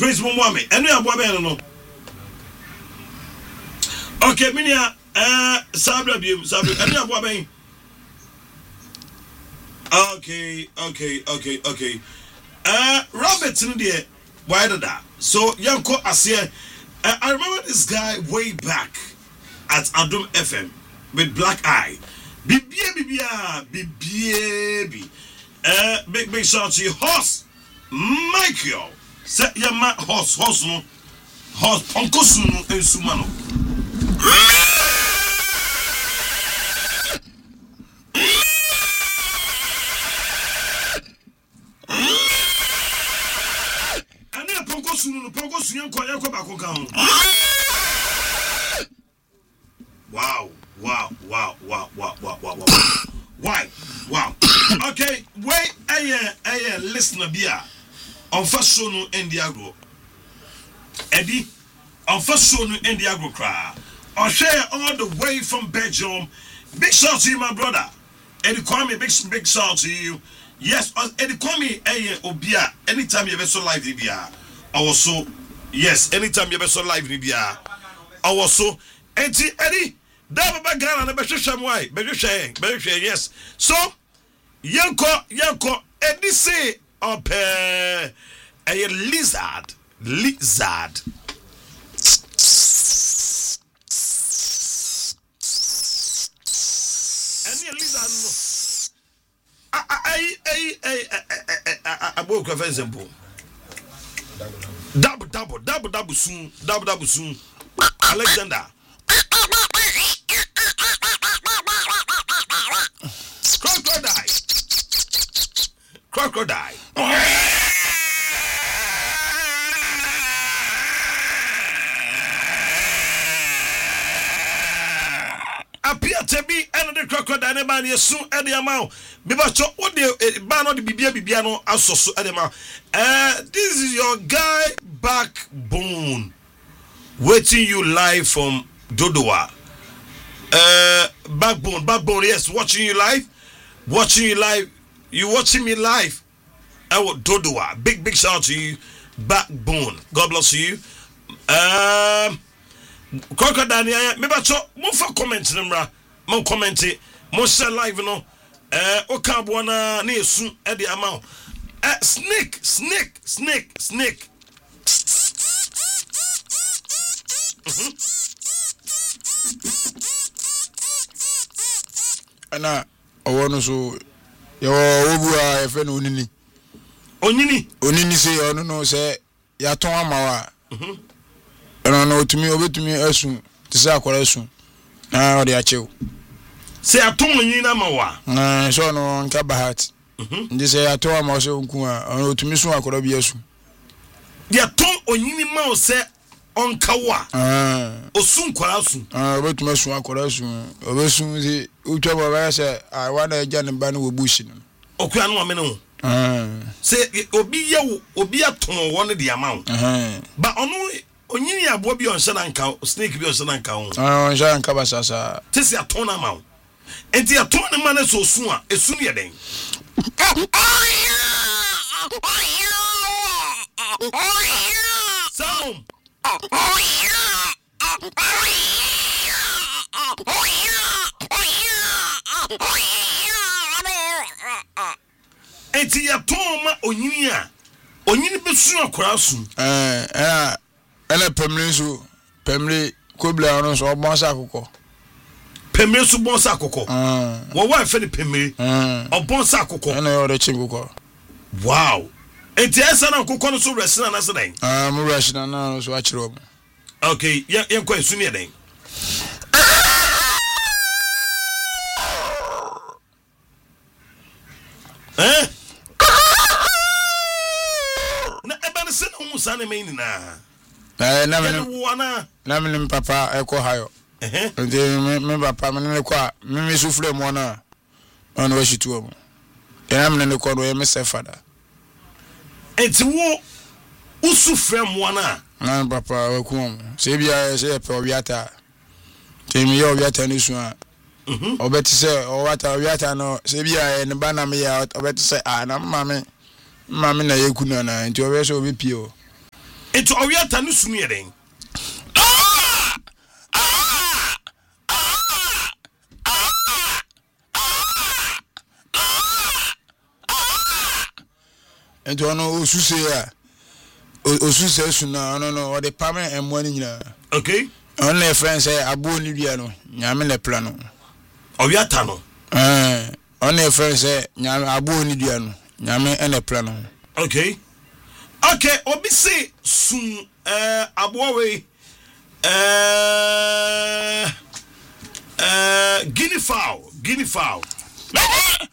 Praise Mumwami. And we are Bobbin. Okay, Minia, Sabra, and we are Bobbin. Okay. Robertson, dear, why did that? So, Yanko Asia, I remember this guy way back at Adum FM with Black Eye. Big shout to you, horse, Michael. Set your man, horse, no, horse, Ponkosun, and Sumano. And then Ponkosun, Wow. Why? Wow. Okay, wait, a listener beer on first show no Indiagro. Eddie, on first show no Indiagro cry. I'll share all the way from Belgium. Big shout to you, my brother. Eddie Kwame, big shout to you. Yes, Eddie Kwame, Obia, anytime you ever so live in Bia. Also, yes, anytime you ever so live in Bia. Also, Eddie. Double background and the better yes. So, Yanko, Eddie say up a lizard. Any lizard, I woke up for example. Double soon. Alexander. Crocodile. Appear to be another crocodile man soon at the amount. Bibacho, what the ban of the Bibiano also at the amount. This is your guy Backbone. Waiting you live from Dodowa. Backbone, yes, watching you live. You watching me live? I will Dodowa. Big shout out to you, Backbone. God bless you. Crocodile, maybe I talk more for comments, more commenting, more share live, you know. Okabwana near soon at the amount. Snake. And I want to. Yo, Obua, a friend Onini say, no, say, Yaton Mawa. And I know to me, over to me, as soon to say, Aquaration. Now, the Acho. Say, I told you, Namawa. So no, Cabahat. They say, I told him also, or to me, so I could be a soon. Yaton Onini Mao say, on Kawa. Or soon, Quarasun. But to me, so I could assume. Over soon, the Uchawa said, I want a Jan and Banu bushing. Okano Meno. Say, Obia Tom wanted the amount. But only a Bobby on Sananka, snake be on Sananka. Jean Cabasasa. Tis a ton amount. And the atone man is so soon, a sooner then. Sound. Enti ya toma onyini besu akora su ena pemle kobla ono so bonsa akoko pemle su bonsa akoko wo wa fe ni pemle obonsa akoko ena yo de chimkoko wow enti esa na akoko no so resina na se den mo resina na so akire omo okay yen kwa esu ne den na eba se no musa na me nyina na me papa eko hayo nti me papa me ne kwa me sufre mo na ono wa shitu omo na me ne kwa do me se fada enti wo usufre mo na papa wa ku omo se bia se pe obiata temi yo obiata ni su a obeti se o wata obiata no se bia ne ba na me ya obeti se na mame na yeku na nti obe se obi pio It's Owiata no sunu yɛden. Enti ono osuse a osuse suna no o de pame emo ni nyina. Okay. On le friend say abo ni bia no nyame le plan no. Owiata no. On le friend say nyame abo ni bia no nyame ene plan no. Okay. Okay, obi say sun abo we guinea fowl.